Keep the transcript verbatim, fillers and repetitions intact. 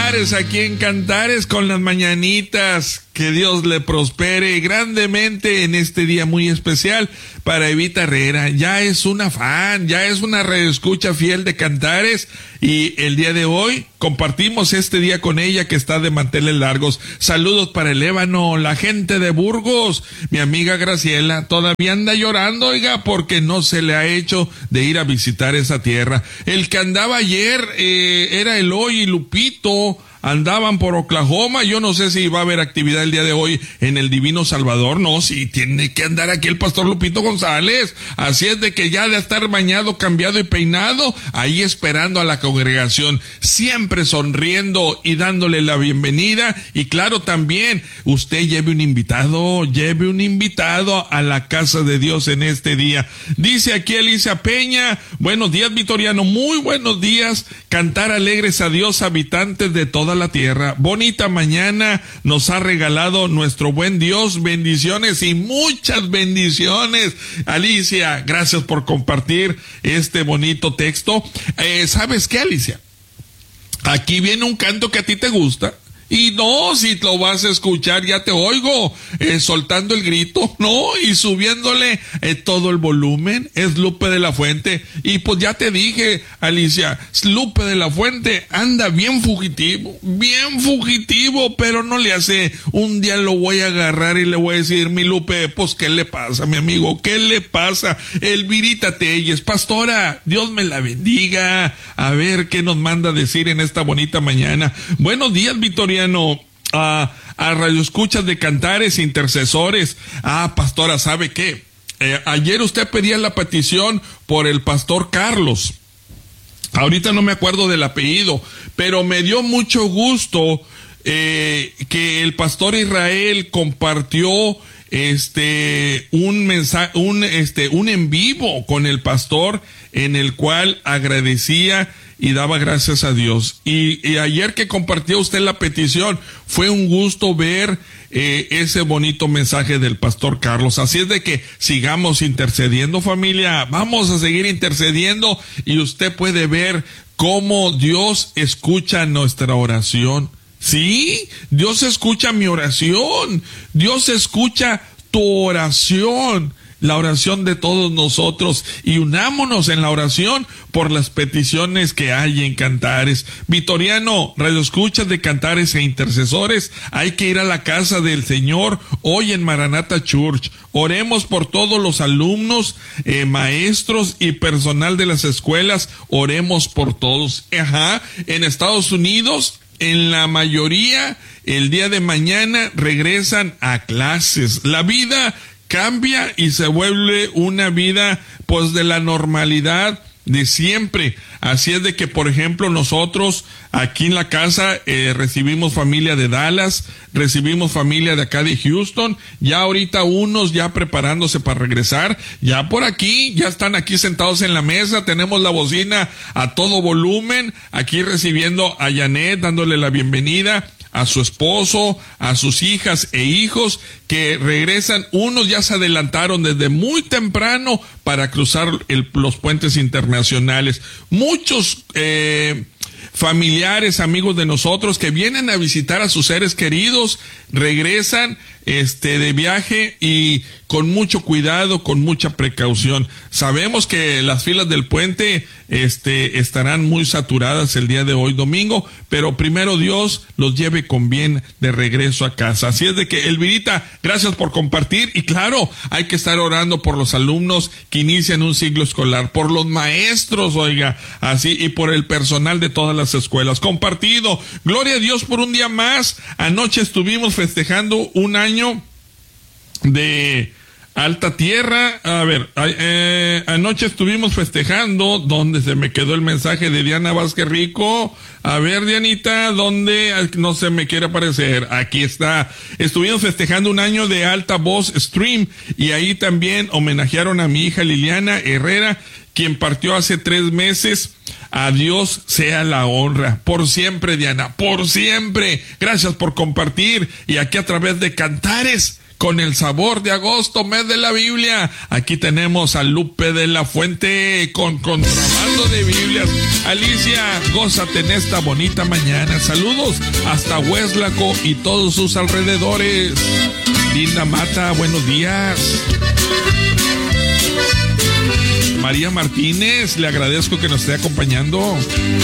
Cantares, aquí en Cantares con las mañanitas. Que Dios le prospere grandemente en este día muy especial para Evita Herrera. Ya es una fan, ya es una radioescucha fiel de Cantares, y el día de hoy compartimos este día con ella, que está de manteles largos. Saludos para el Ébano, la gente de Burgos. Mi amiga Graciela todavía anda llorando, oiga, porque no se le ha hecho de ir a visitar esa tierra. El que andaba ayer eh, era Eloy y Lupito. Andaban por Oklahoma. Yo no sé si va a haber actividad el día de hoy en el Divino Salvador. No, si tiene que andar aquí el pastor Lupito González. Así es de que ya de estar bañado, cambiado y peinado, ahí esperando a la congregación, siempre sonriendo y dándole la bienvenida. Y claro, también usted lleve un invitado, lleve un invitado a la casa de Dios en este día. Dice aquí Elisa Peña: buenos días, Vitoriano, muy buenos días. Cantar alegres a Dios, habitantes de toda la tierra. Bonita mañana nos ha regalado nuestro buen Dios. Bendiciones y muchas bendiciones. Alicia, gracias por compartir este bonito texto. Eh, ¿Sabes qué, Alicia? Aquí viene un canto que a ti te gusta. Y no, si lo vas a escuchar, ya te oigo, eh, soltando el grito, no, y subiéndole eh, todo el volumen. Es Lupe de la Fuente. Y pues ya te dije, Alicia, Lupe de la Fuente anda bien fugitivo, bien fugitivo, pero no le hace. Un día lo voy a agarrar y le voy a decir: mi Lupe, pues ¿qué le pasa, mi amigo? ¿Qué le pasa? Elvirita Telles, pastora, Dios me la bendiga. A ver qué nos manda decir en esta bonita mañana. Buenos días, Victoria. A, a radioescuchas de Cantares, intercesores. Ah, pastora, ¿sabe qué? Eh, ayer usted pedía la petición por el pastor Carlos. Ahorita no me acuerdo del apellido, pero me dio mucho gusto eh, que el pastor Israel compartió este un mensaje, un este un en vivo con el pastor, en el cual agradecía y daba gracias a Dios. Y, y ayer que compartió usted la petición, fue un gusto ver eh, ese bonito mensaje del pastor Carlos. Así es de que sigamos intercediendo, familia. Vamos a seguir intercediendo, y usted puede ver cómo Dios escucha nuestra oración. Sí, Dios escucha mi oración. Dios escucha tu oración, la oración de todos nosotros, y unámonos en la oración por las peticiones que hay en Cantares. Vitoriano, radioescuchas de Cantares e intercesores, hay que ir a la casa del Señor hoy en Maranatha Church. Oremos por todos los alumnos, eh, maestros y personal de las escuelas. Oremos por todos. Ajá, en Estados Unidos, en la mayoría, el día de mañana regresan a clases. La vida cambia y se vuelve una vida pues de la normalidad de siempre. Así es de que, por ejemplo, nosotros aquí en la casa eh, recibimos familia de Dallas, recibimos familia de acá de Houston, ya ahorita unos ya preparándose para regresar, ya por aquí, ya están aquí sentados en la mesa, tenemos la bocina a todo volumen, aquí recibiendo a Janet, dándole la bienvenida, a su esposo, a sus hijas e hijos que regresan. Unos ya se adelantaron desde muy temprano para cruzar el, los puentes internacionales. Muchos eh, familiares, amigos de nosotros que vienen a visitar a sus seres queridos, regresan este de viaje y con mucho cuidado, con mucha precaución. Sabemos que las filas del puente este estarán muy saturadas el día de hoy domingo, pero primero Dios los lleve con bien de regreso a casa. Así es de que, Elvirita, gracias por compartir, y claro, hay que estar orando por los alumnos que inician un ciclo escolar, por los maestros, oiga, así, y por el personal de todas las escuelas. Compartido. Gloria a Dios por un día más. Anoche estuvimos festejando un año de Alta Tierra. A ver, eh, anoche estuvimos festejando. ¿Dónde se me quedó el mensaje de Diana Vázquez Rico? A ver, Dianita, ¿dónde? No se me quiere aparecer. Aquí está. Estuvimos festejando un año de Alta Voz Stream, y ahí también homenajearon a mi hija Liliana Herrera, quien partió hace tres meses. A Dios sea la honra. Por siempre, Diana, por siempre. Gracias por compartir. Y aquí a través de Cantares, con el sabor de agosto, mes de la Biblia. Aquí tenemos a Lupe de la Fuente con contrabando de Biblias. Alicia, gózate en esta bonita mañana. Saludos hasta Hueslaco y todos sus alrededores. Linda Mata, buenos días. María Martínez, le agradezco que nos esté acompañando.